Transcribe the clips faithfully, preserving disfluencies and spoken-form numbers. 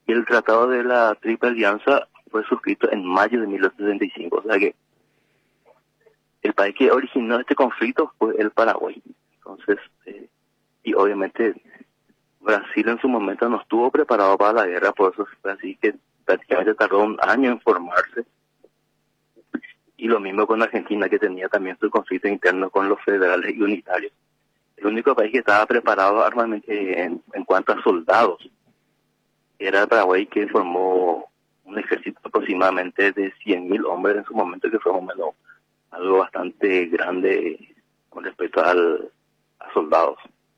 y el Tratado de la Triple Alianza fue suscrito en mayo de mil ochocientos setenta y cinco. O sea que el país que originó este conflicto fue el Paraguay. Entonces, eh, y obviamente Brasil en su momento no estuvo preparado para la guerra, por eso fue así que prácticamente tardó un año en formarse. Y lo mismo con Argentina, que tenía también su conflicto interno con los federales y unitarios. El único país que estaba preparado armamente en, en cuanto a soldados era el Paraguay, que formó un ejército aproximadamente de cien mil hombres en su momento, que fue más o menos algo bastante grande con respecto al, a soldados.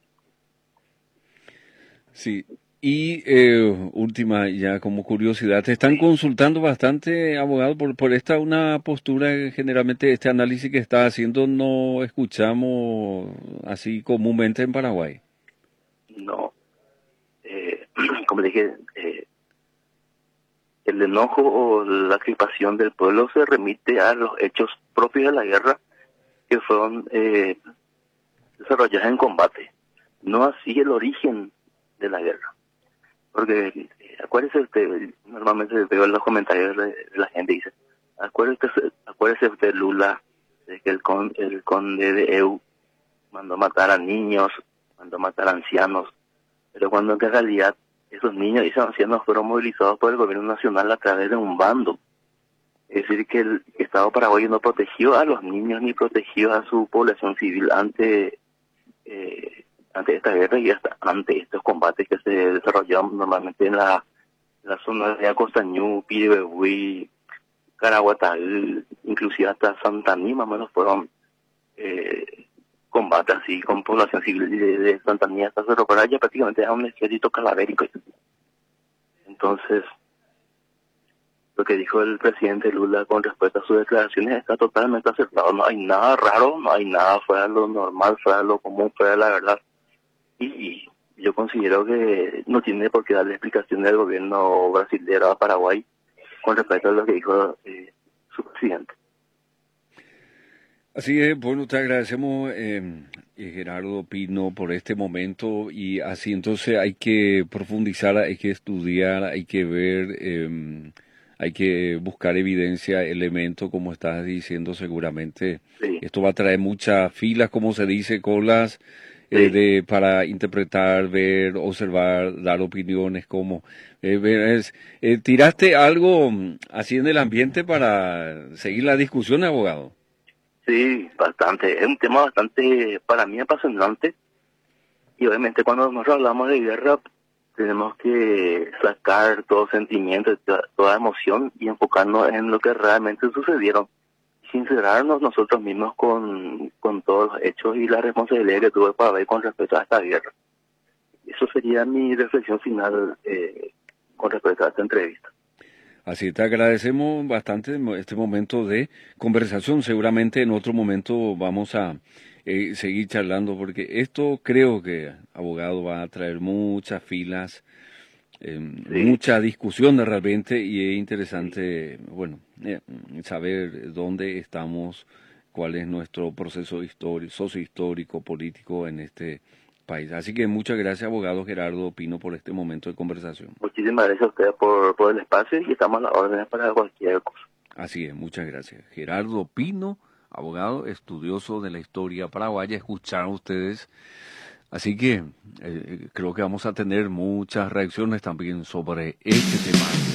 Sí, y eh, última, ya como curiosidad, te están consultando bastante, abogado, por, por esta una postura, que generalmente este análisis que está haciendo no escuchamos así comúnmente en Paraguay. No, eh, como dije, eh, el enojo o la crispación del pueblo se remite a los hechos propios de la guerra, que fueron eh, desarrollados en combate, no así el origen de la guerra. Porque, eh, acuérdese usted, normalmente veo en los comentarios de, de la gente, dice, acuérdese, acuérdese usted, Lula, de que el, con, el conde de Eu mandó matar a niños, mandó matar a ancianos, pero cuando en realidad esos niños y esos ancianos fueron movilizados por el gobierno nacional a través de un bando. Es decir, que el Estado paraguayo no protegió a los niños ni protegió a su población civil ante eh, ante esta guerra y hasta ante estos combates que se desarrollaron normalmente en la, en la zona de Acostañú, Piribebuy, Caraguatá, inclusive hasta Santaní, más o menos fueron eh, combates así con población civil de, de Santaní hasta Cerro Coraya, prácticamente era un ejército calavérico. Entonces, lo que dijo el presidente Lula con respecto a sus declaraciones está totalmente acertado. No hay nada raro, no hay nada fuera de lo normal, fuera de lo común, fuera de la verdad. Y yo considero que no tiene por qué darle explicación al gobierno brasileño a Paraguay con respecto a lo que dijo eh, su presidente. Así es, bueno, te agradecemos, eh, Gerardo Pino, por este momento, y así entonces hay que profundizar, hay que estudiar, hay que ver, eh, hay que buscar evidencia, elementos, como estás diciendo, seguramente Sí, esto va a traer muchas filas, como se dice, colas, eh, sí. de para interpretar, ver, observar, dar opiniones, como eh, ver, es, eh, tiraste algo mm, así en el ambiente para seguir la discusión, abogado. Sí, bastante. Es un tema bastante, para mí, apasionante. Y obviamente cuando nosotros hablamos de guerra, tenemos que sacar todo sentimiento, toda, toda emoción y enfocarnos en lo que realmente sucedieron. Sincerarnos nosotros mismos con, con todos los hechos y la responsabilidad que tuve para ver con respecto a esta guerra. Eso sería mi reflexión final eh, con respecto a esta entrevista. Así te agradecemos bastante este momento de conversación. Seguramente en otro momento vamos a eh, seguir charlando porque esto creo que, abogado, va a traer muchas filas, eh, Sí, mucha discusión realmente y es interesante, bueno, eh, saber dónde estamos, cuál es nuestro proceso histórico, sociohistórico, político en este país. Así que muchas gracias, abogado Gerardo Pino, por este momento de conversación. muchísimas gracias a ustedes por, por el espacio y estamos a las órdenes para cualquier cosa. Así es, muchas gracias. Gerardo Pino, abogado, estudioso de la historia paraguaya, escucharon ustedes. Así que eh, creo que vamos a tener muchas reacciones también sobre este tema.